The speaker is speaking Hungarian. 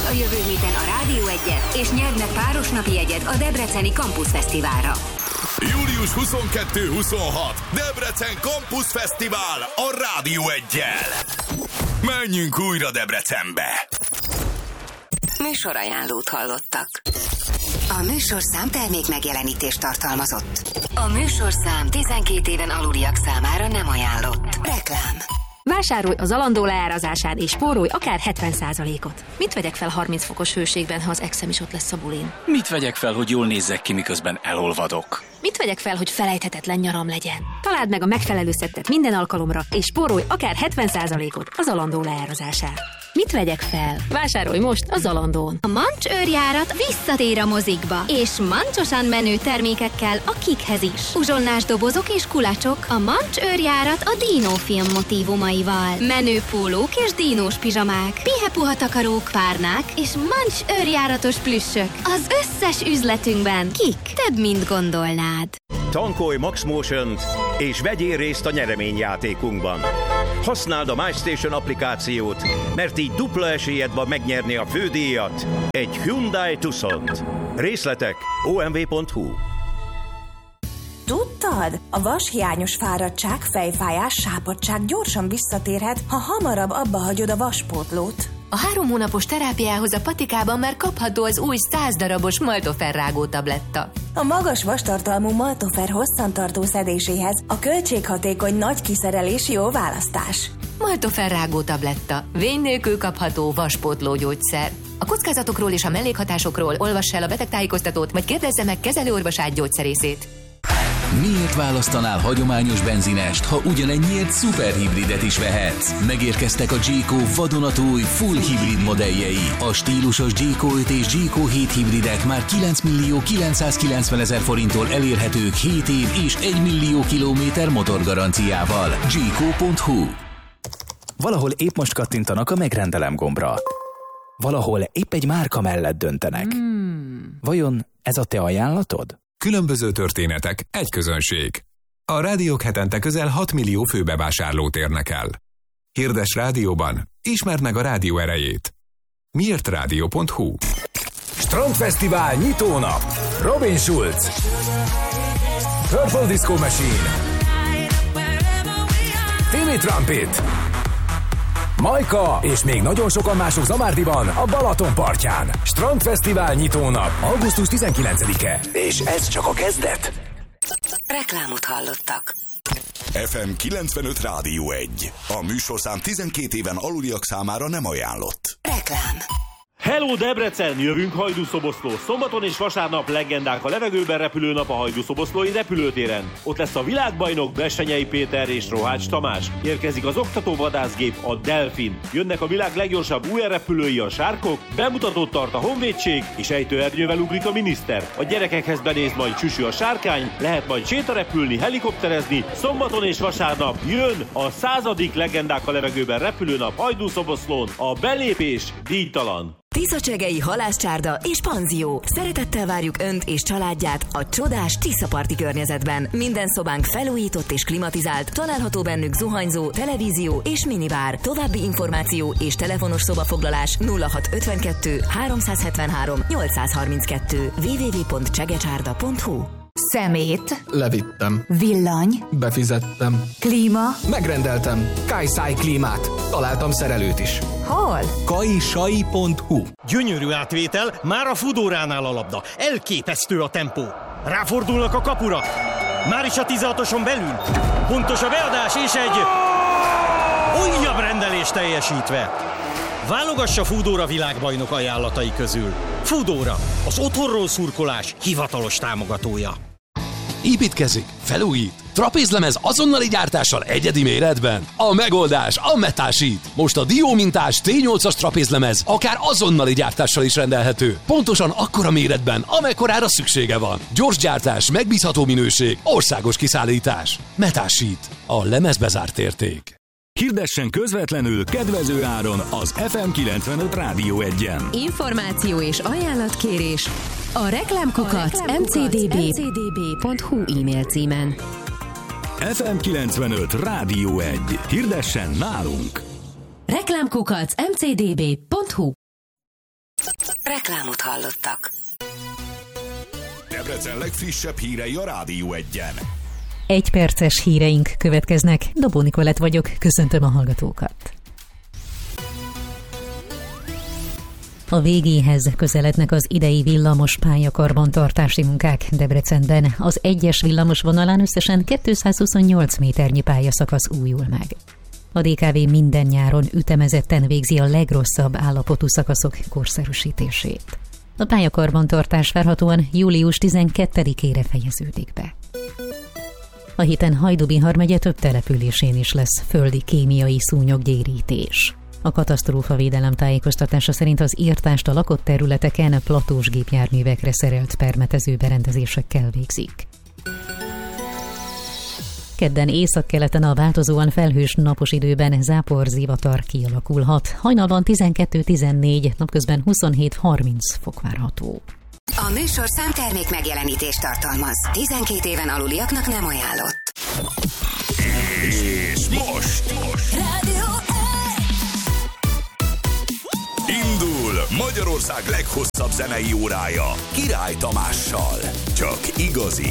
a jövő héten a Rádió 1-et, és nyerd meg párosnapi jegyet a Debreceni Campus Fesztiválra. Július 22-26 Debrecen Campus Fesztivál a Rádió 1-jel. Menjünk újra Debrecenbe! Műsorajánlót hallottak. A műsorszám termék megjelenítést tartalmazott. A műsorszám 12 éven aluliak számára nem ajánlott. Reklám. Vásárolj a Zalando leárazásán és spórolj akár 70%-ot. Mit vegyek fel 30 fokos hőségben, ha az exem is ott lesz a bulin? Mit vegyek fel, hogy jól nézzek ki, miközben elolvadok? Mit vegyek fel, hogy felejthetetlen nyaram legyen? Találd meg a megfelelő szettet minden alkalomra, és spórolj akár 70%-ot a Zalando leárazásán. Mit vegyek fel? Vásárolj most a Zalandón. A Mancs őrjárat visszatér a mozikba, és mancsosan menő termékekkel a kikhez is. Uzsonnás dobozok és kulacsok, a Mancs őrjárat a dínófilm motívumaival. Menő pólók és dínós pizsamák, pihepuha takarók, párnák és Mancs őrjáratos plüssök. Az összes üzletünkben kik, több mint gondolnád. Tankolj Max Motion-t, és vegyél részt a nyereményjátékunkban. Használd a MyStation applikációt, mert így dupla esélyed van megnyerni a fődíjat, egy Hyundai Tucsont. Részletek omv.hu. Tudtad? A vashiányos fáradtság, fejfájás, sápadtság gyorsan visszatérhet, ha hamarabb abba hagyod a vaspótlót. A 3 hónapos terápiához a patikában már kapható az új 100 darabos Maltofer rágó tabletta. A magas vastartalmú Maltofer hosszantartó szedéséhez a költséghatékony nagy kiszerelés jó választás. Maltofer rágó tabletta. Vény nélkül kapható vaspótló gyógyszer. A kockázatokról és a mellékhatásokról olvass el a betegtájékoztatót, vagy kérdezze meg kezelőorvosát gyógyszerészét. Miért választanál hagyományos benzinest, ha ugyanennyiért szuperhibridet is vehetsz? Megérkeztek a G-Co vadonatúj full hibrid modelljei. A stílusos G-Co 5 és G-Co 7 hibridek már 9 millió 990 000 forinttól elérhetők 7 év és 1 millió kilométer motorgaranciával. G-Co.hu. Valahol épp most kattintanak a megrendelem gombra. Valahol épp egy márka mellett döntenek. Vajon ez a te ajánlatod? Különböző történetek, egy közönség. A rádiók hetente közel 6 millió főbevásárlót érnek el. Hirdes rádióban, ismerd meg a rádió erejét. Miértrádió.hu. Strandfesztivál nyitónap. Robin Schulz, Purple Disco Machine, Timmy Trumpet, Majka és még nagyon sokan mások Zamárdiban, a Balaton partján. Strandfesztivál nyitónap, augusztus 19-e. És ez csak a kezdet. Reklámot hallottak. FM 95 Rádió 1. A műsorszám 12 éven aluliak számára nem ajánlott. Reklám. Hello Debrecen! Jövünk Hajdú-Szoboszló. Szombaton és vasárnap legendák a levegőben repülő nap a Hajdú-Szoboszlói repülőtéren. Ott lesz a világbajnok Bessenyei Péter és Rohács Tamás. Érkezik az oktatóvadászgép, a Delfin. Jönnek a világ leggyorsabb UR repülői, a Sárkok, bemutatót tart a Honvédség, és ejtőernyővel ugrik a miniszter. A gyerekekhez benéz majd Csüsű a sárkány, lehet majd sétarepülni, helikopterezni. Szombaton és vasárnap jön a 100. legendák a levegőben repülőnap Hajdú-Szoboszlón. A belépés díjtalan. Tiszacsegei halászcsárda és panzió. Szeretettel várjuk Önt és családját a csodás Tiszaparti környezetben. Minden szobánk felújított és klimatizált, található bennük zuhanyzó, televízió és minibár. További információ és telefonos szobafoglalás 0652 373 832 www.csegecsárda.hu. Szemét. Levittem. Villany. Befizettem. Klíma. Megrendeltem. Kajszáj klímát. Találtam szerelőt is. Hol? Kajsai.hu. Gyönyörű átvétel, már a Fudóránál a labda. Elképesztő a tempó. Ráfordulnak a kapura. Már is a 16-oson belül. Pontos a beadás és egy újabb rendelés teljesítve. Válogassa Foodora világbajnok ajánlatai közül. Foodora, az otthonról szurkolás hivatalos támogatója. Építkezik, felújít, trapézlemez azonnali gyártással egyedi méretben. A megoldás a Metasheet. Most a diómintás T8-as trapézlemez akár azonnali gyártással is rendelhető. Pontosan akkora méretben, amekkorára szüksége van. Gyors gyártás, megbízható minőség, országos kiszállítás. Metasheet. A lemezbezárt érték. Hirdessen közvetlenül kedvező áron az FM 95 Rádió 1-en. Információ és ajánlatkérés a reklámkukac mcdb.hu e-mail címen. FM 95 Rádió 1. Hirdessen nálunk! Reklámkukac mcdb.hu. Reklámot hallottak. Debrecen legfrissebb hírei a Rádió 1-en. 1 perces híreink következnek. Dobó Nikolett vagyok, köszöntöm a hallgatókat. A végéhez közelednek az idei villamos pályakarbantartási munkák Debrecenben. Az 1-es villamos vonalán összesen 228 méternyi pályaszakasz újul meg. A DKV minden nyáron ütemezetten végzi a legrosszabb állapotú szakaszok korszerűsítését. A pályakarbantartás várhatóan július 12-ére fejeződik be. A héten Hajdú-Bihar megye több településén is lesz földi kémiai szúnyoggyérítés. A katasztrófavédelem tájékoztatása szerint az írtást a lakott területeken platós gépjárművekre szerelt permetező berendezésekkel végzik. Kedden északkeleten a változóan felhős napos időben záporzivatar kialakulhat. Hajnalban 12-14, napközben 27-30 fok várható. A műsorszám termék megjelenítést tartalmaz. 12 éven aluliaknak nem ajánlott. És most indul Magyarország leghosszabb zenei órája Király Tamással. Csak igazi